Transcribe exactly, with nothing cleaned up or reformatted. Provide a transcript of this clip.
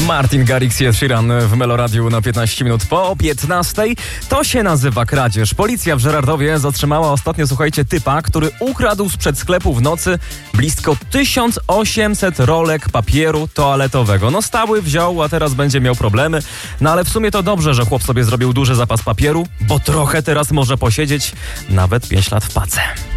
Martin Garrix i Ed Sheeran w Meloradiu na piętnaście minut po piętnastej. To się nazywa kradzież. Policja w Żerardowie zatrzymała ostatnio, słuchajcie, typa, który ukradł sprzed sklepu w nocy blisko tysiąc osiemset rolek papieru toaletowego. No stały wziął, a teraz będzie miał problemy. No ale w sumie to dobrze, że chłop sobie zrobił duży zapas papieru, bo trochę teraz może posiedzieć nawet pięć lat w pace.